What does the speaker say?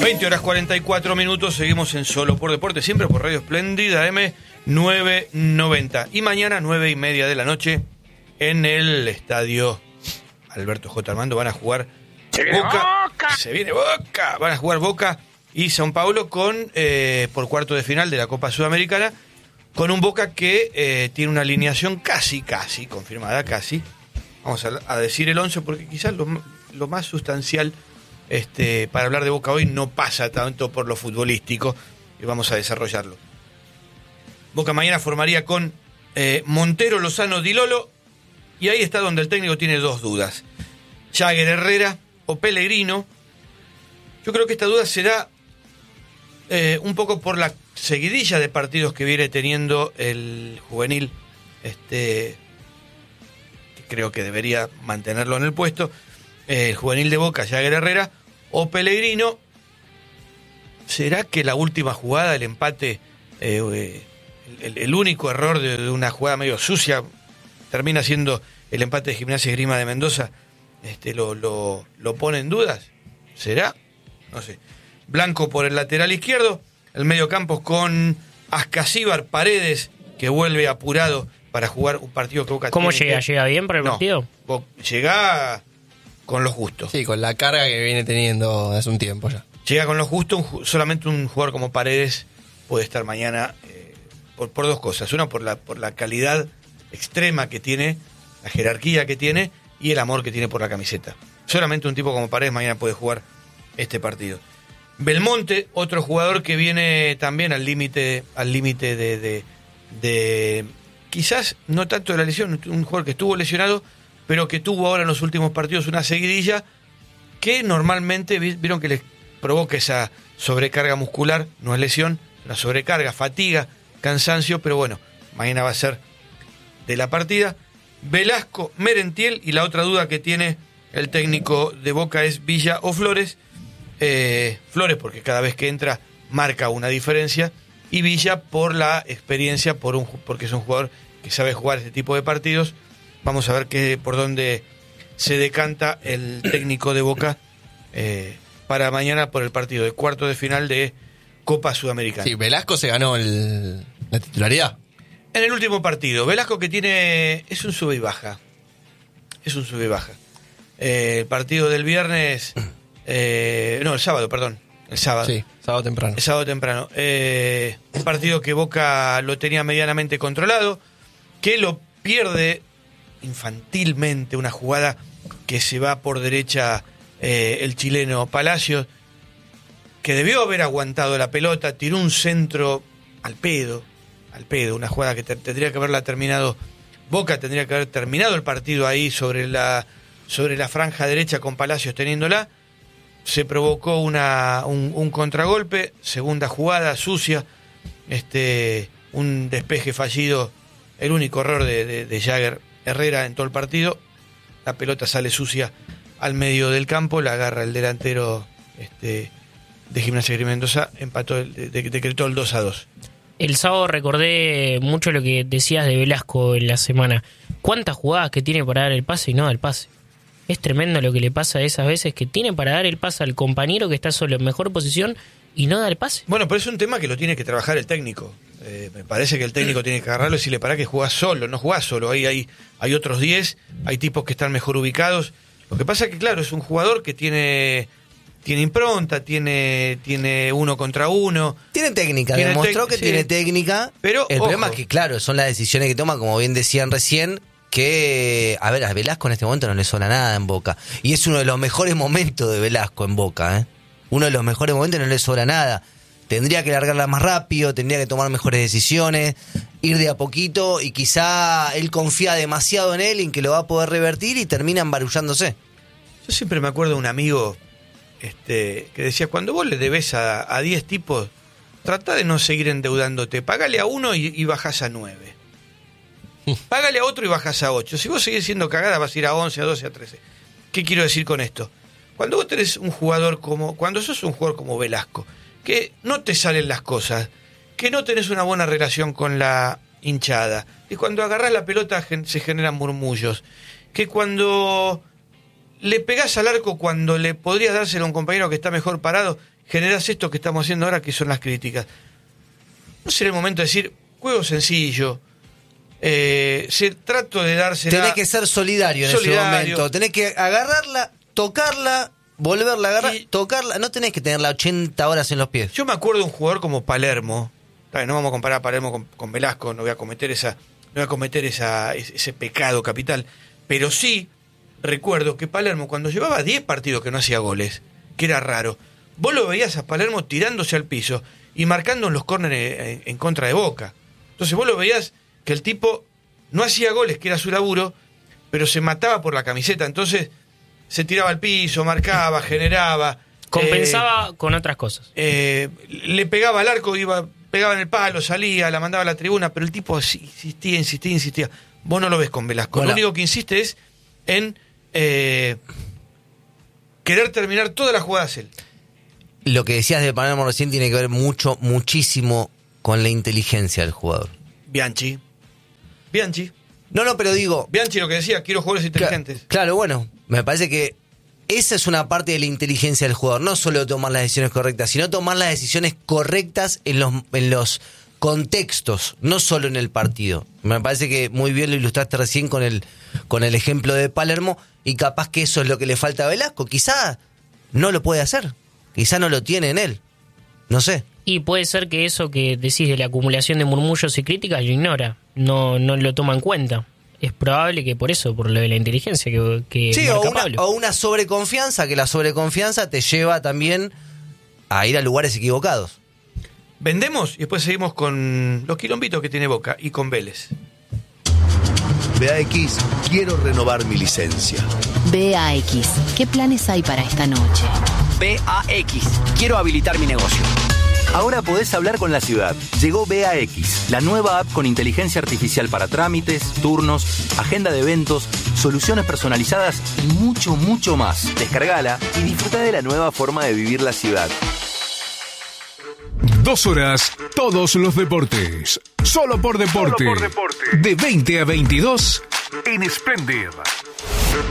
20:44, seguimos en Solo por Deporte, siempre por Radio Espléndida M990. Y mañana, 9:30 de la noche, en el estadio Alberto J. Armando van a jugar Boca. Se viene Boca. Van a jugar Boca y São Paulo por cuarto de final de la Copa Sudamericana, con un Boca que tiene una alineación casi confirmada, casi. Vamos a decir el 11 porque quizás lo más sustancial para hablar de Boca hoy no pasa tanto por lo futbolístico, y vamos a desarrollarlo. Boca mañana formaría con Montero, Lozano, Di Lolo, y ahí está donde el técnico tiene dos dudas: Jagger, Herrera o Pellegrino. Yo creo que esta duda será un poco por la seguidilla de partidos que viene teniendo el juvenil, que creo que debería mantenerlo en el puesto, el juvenil de Boca, Jagger, Herrera o Pellegrino. ¿Será que la última jugada, el empate, el único error de una jugada medio sucia, termina siendo el empate de Gimnasia y Esgrima de Mendoza, lo pone en dudas? ¿Será? No sé. Blanco por el lateral izquierdo, el mediocampo con Ascasíbar, Paredes, que vuelve apurado para jugar un partido que Boca ¿Cómo tiene llega? ¿Llega bien para el partido? Llega con lo justo. Sí, con la carga que viene teniendo hace un tiempo ya. Llega con lo justo. Solamente un jugador como Paredes puede estar mañana por dos cosas. Una, por la calidad extrema que tiene, la jerarquía que tiene y el amor que tiene por la camiseta. Solamente un tipo como Paredes mañana puede jugar este partido. Belmonte, otro jugador que viene también al límite de quizás no tanto de la lesión, un jugador que estuvo lesionado, pero que tuvo ahora en los últimos partidos una seguidilla que normalmente vieron que les provoca esa sobrecarga muscular. No es lesión, una sobrecarga, fatiga, cansancio, pero bueno, mañana va a ser de la partida. Velasco, Merentiel, y la otra duda que tiene el técnico de Boca es Villa o Flores. Flores porque cada vez que entra marca una diferencia, y Villa por la experiencia, porque es un jugador que sabe jugar este tipo de partidos. Vamos a ver por dónde se decanta el técnico de Boca para mañana por el partido de cuarto de final de Copa Sudamericana. Sí, Velasco se ganó la titularidad. En el último partido, Velasco que es un sube y baja. El partido del viernes, el sábado, perdón. El sábado. Sí, sábado temprano. Un partido que Boca lo tenía medianamente controlado, que lo pierde infantilmente, una jugada que se va por derecha el chileno Palacios, que debió haber aguantado la pelota, tiró un centro al pedo, una jugada que tendría que haberla terminado Boca, tendría que haber terminado el partido ahí sobre la franja derecha con Palacios teniéndola. Se provocó un contragolpe, segunda jugada sucia, un despeje fallido, el único error de Jagger Herrera en todo el partido. La pelota sale sucia al medio del campo, la agarra el delantero de Gimnasia y Esgrima de Mendoza, decretó el 2-2. El sábado recordé mucho lo que decías de Velasco en la semana. ¿Cuántas jugadas que tiene para dar el pase y no da el pase? Es tremendo lo que le pasa a esas veces que tiene para dar el pase al compañero que está solo en mejor posición y no da el pase. Bueno, pero es un tema que lo tiene que trabajar el técnico. Me parece que el técnico tiene que agarrarlo y decirle: para que jugás solo, no jugás solo. Hay otros 10, hay tipos que están mejor ubicados. Lo que pasa es que, claro, es un jugador que tiene impronta, tiene uno contra uno. Tiene técnica, demostró que tiene técnica. Pero el problema es que, claro, son las decisiones que toma, como bien decían recién, que, a Velasco en este momento no le sobra nada en Boca. Y es uno de los mejores momentos de Velasco en Boca, ¿eh? Uno de los mejores momentos, no le sobra nada. Tendría que largarla más rápido, tendría que tomar mejores decisiones, ir de a poquito, y quizá él confía demasiado en él, en que lo va a poder revertir, y termina embarullándose. Yo siempre me acuerdo de un amigo que decía: cuando vos le debes a 10 tipos, trata de no seguir endeudándote, págale a uno y bajás a 9. Págale a otro y bajás a 8. Si vos seguís siendo cagada, vas a ir a 11, a 12, a 13. ¿Qué quiero decir con esto? Cuando vos tenés cuando sos un jugador como Velasco, que no te salen las cosas, que no tenés una buena relación con la hinchada, y cuando agarrás la pelota se generan murmullos, que cuando le pegás al arco cuando le podrías dárselo a un compañero que está mejor parado generás esto que estamos haciendo ahora, que son las críticas. ¿No será el momento de decir, juego sencillo? Trato de dársela... Tenés que ser solidario en ese momento. Tenés que agarrarla, tocarla, volverla a agarrar, tocarla. No tenés que tenerla 80 horas en los pies. Yo me acuerdo de un jugador como Palermo. No vamos a comparar a Palermo con Velasco, no voy a cometer ese pecado capital. Pero sí recuerdo que Palermo, cuando llevaba 10 partidos que no hacía goles, que era raro, vos lo veías a Palermo tirándose al piso y marcando en los córneres en contra de Boca. Entonces vos lo veías que el tipo no hacía goles, que era su laburo, pero se mataba por la camiseta. Entonces se tiraba al piso, marcaba, generaba. Compensaba con otras cosas. Le pegaba al arco, pegaba en el palo, salía, la mandaba a la tribuna, pero el tipo insistía. Vos no lo ves con Velasco. Bueno. Lo único que insiste es en querer terminar todas las jugadas él. Lo que decías de Palermo recién tiene que ver muchísimo con la inteligencia del jugador. Bianchi. No, pero digo... Bianchi lo que decía, quiero jugadores inteligentes. Claro, bueno, me parece que esa es una parte de la inteligencia del jugador. No solo tomar las decisiones correctas, sino tomar las decisiones correctas en los contextos, no solo en el partido. Me parece que muy bien lo ilustraste recién con el ejemplo de Palermo, y capaz que eso es lo que le falta a Velasco. Quizá no lo puede hacer, quizá no lo tiene en él, no sé. Y puede ser que eso que decís de la acumulación de murmullos y críticas lo ignora, no lo toma en cuenta. Es probable que por lo de la inteligencia que sí, marca Pablo. O una sobreconfianza, que la sobreconfianza te lleva también a ir a lugares equivocados. Vendemos y después seguimos con los quilombitos que tiene Boca y con Vélez. BAX, quiero renovar mi licencia. BAX, ¿qué planes hay para esta noche? BAX, quiero habilitar mi negocio. Ahora podés hablar con la ciudad. Llegó BAX, la nueva app con inteligencia artificial para trámites, turnos, agenda de eventos, soluciones personalizadas y mucho más. Descargala y disfruta de la nueva forma de vivir la ciudad. 2 horas, todos los deportes. Solo por deporte. De 20 a 22 en Splendid.